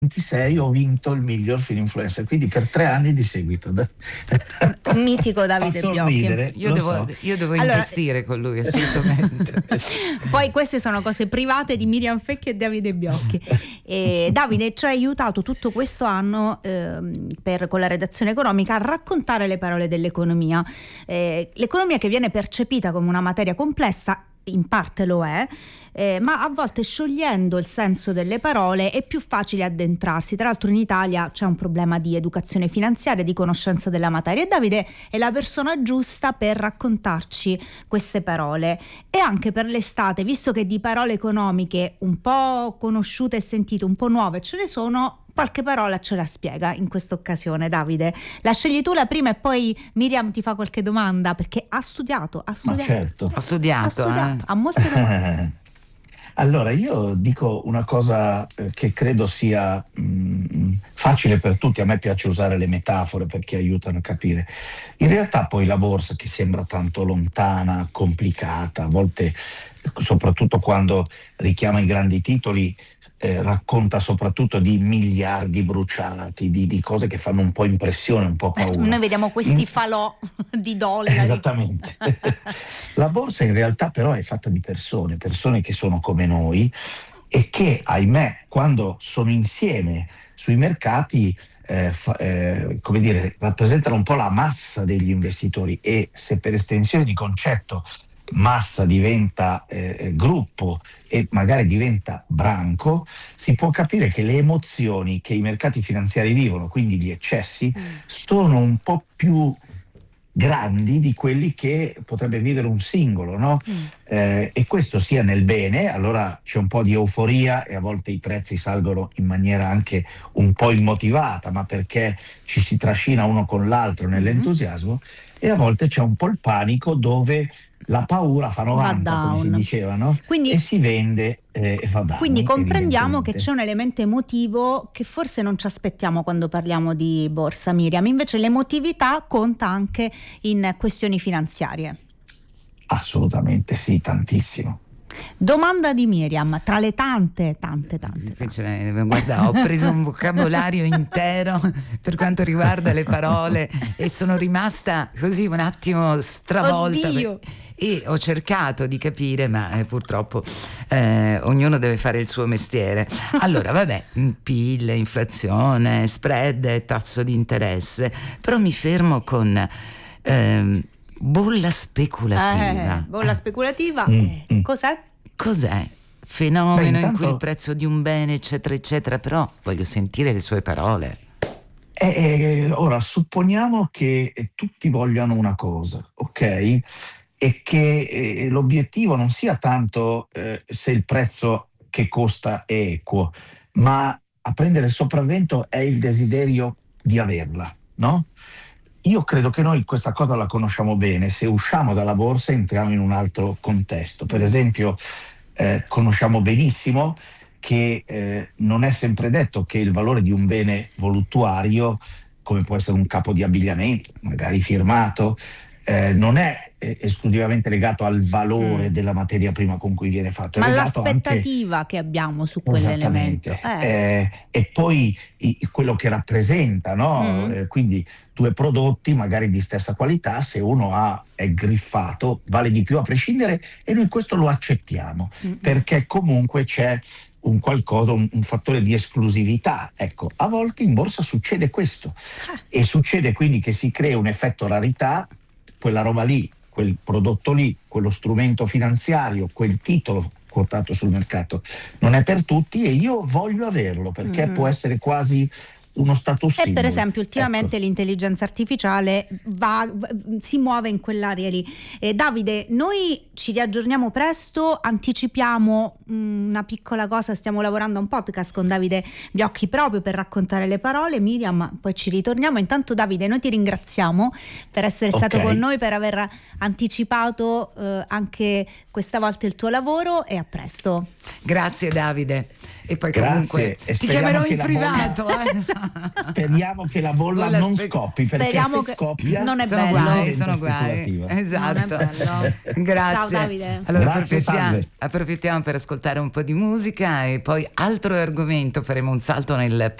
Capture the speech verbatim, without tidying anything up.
ventisei ho vinto il miglior film influencer, quindi per tre anni di seguito. Mitico Davide Fa Biocchi. sorridere, Io lo devo, so. io devo Allora- investire con lui, assolutamente. Poi queste sono cose private di Miriam Fecchi e Davide Biocchi. E Davide ci ha aiutato tutto questo anno ehm, per, con la redazione economica a raccontare le parole dell'economia. Eh, l'economia che viene percepita come una materia complessa, in parte lo è, eh, ma a volte sciogliendo il senso delle parole è più facile addentrarsi. Tra l'altro in Italia c'è un problema di educazione finanziaria, di conoscenza della materia, e Davide è la persona giusta per raccontarci queste parole. E anche per l'estate, visto che di parole economiche un po' conosciute e sentite, un po' nuove ce ne sono, qualche parola ce la spiega in questa occasione. Davide, la scegli tu la prima e poi Miriam ti fa qualche domanda, perché ha studiato, ha Ma studiato, certo. Ho studiato, ha studiato, eh. ha molte domande. Allora, io dico una cosa eh, che credo sia mh, facile per tutti. A me piace usare le metafore perché aiutano a capire. In realtà poi la borsa, che sembra tanto lontana, complicata, a volte, soprattutto quando richiama i grandi titoli, eh, racconta soprattutto di miliardi bruciati, di, di cose che fanno un po' impressione, un po' paura. Noi vediamo questi In- falò di dollari. Esattamente. La borsa in realtà però è fatta di persone, persone che sono come noi e che, ahimè, quando sono insieme sui mercati, eh, fa- eh, come dire, rappresentano un po' la massa degli investitori, e se per estensione di concetto massa diventa eh, gruppo e magari diventa branco, si può capire che le emozioni che i mercati finanziari vivono, quindi gli eccessi, Mm. sono un po' più grandi di quelli che potrebbe vivere un singolo, no? Mm. Eh, e questo sia nel bene, allora c'è un po' di euforia e a volte i prezzi salgono in maniera anche un po' immotivata, ma perché ci si trascina uno con l'altro nell'entusiasmo, e a volte c'è un po' il panico, dove la paura fa Va novanta, come si down. diceva, no? Quindi, E si vende eh, e fa down. quindi comprendiamo che evidentemente. c'è un elemento emotivo che forse non ci aspettiamo quando parliamo di borsa, Miriam. Invece l'emotività conta anche in questioni finanziarie. Assolutamente sì, tantissimo. Domanda di Miriam, tra le tante, tante, tante, tante. Cioè, guarda, ho preso un vocabolario intero per quanto riguarda le parole e sono rimasta così un attimo stravolta. Oddio! E ho cercato di capire, ma eh, purtroppo eh, ognuno deve fare il suo mestiere. Allora, vabbè, P I L, inflazione, spread, tasso di interesse, però mi fermo con ehm, bolla speculativa. Eh, bolla speculativa, Mm, eh, mm. cos'è? Cos'è? Fenomeno Beh, in cui intanto- il prezzo di un bene, eccetera, eccetera, però voglio sentire le sue parole. Eh, eh, ora, supponiamo che eh, tutti vogliano una cosa, ok? E che eh, l'obiettivo non sia tanto eh, se il prezzo che costa è equo, ma a prendere il sopravvento è il desiderio di averla, no? Io credo che noi questa cosa la conosciamo bene. Se usciamo dalla borsa entriamo in un altro contesto. Per esempio, eh, conosciamo benissimo che eh, non è sempre detto che il valore di un bene voluttuario, come può essere un capo di abbigliamento, magari firmato, eh, non è eh, esclusivamente legato al valore Mm. della materia prima con cui viene fatto, è Ma legato anche. l'aspettativa che abbiamo su quell'elemento. Esattamente. Eh. Eh, e poi i- quello che rappresenta, no? Mm. Eh, quindi due prodotti magari di stessa qualità, se uno ha, è griffato, vale di più a prescindere, e noi questo lo accettiamo, Mm. perché comunque c'è un qualcosa, un, un fattore di esclusività. Ecco, a volte in borsa succede questo, e succede quindi che si crea un effetto rarità, quella roba lì, quel prodotto lì, quello strumento finanziario, quel titolo quotato sul mercato non è per tutti, e io voglio averlo perché Mhm. può essere quasi uno status E symbol. per esempio ultimamente Ecco. l'intelligenza artificiale va, va- si muove in quell'area lì. Eh, Davide, noi ci riaggiorniamo presto, anticipiamo mh, una piccola cosa, stiamo lavorando a un podcast con Davide Biocchi proprio per raccontare le parole. Miriam, poi ci ritorniamo. Intanto Davide, noi ti ringraziamo per essere stato Ok. con noi, per aver anticipato eh, anche questa volta il tuo lavoro, e a presto. Grazie Davide. E poi Grazie, comunque e ti speriamo chiamerò che in la privato. bolla- eh. Speriamo che la bolla Bolla non spe- scoppi, perché Speriamo se che scoppia non è sono bello. guai, diventa sono guai. speculativa. Esatto. Non è bello. Grazie. Ciao, Davide. Allora Grazie, approfittiamo, salve. approfittiamo per ascoltare un po' di musica e poi altro argomento, faremo un salto nel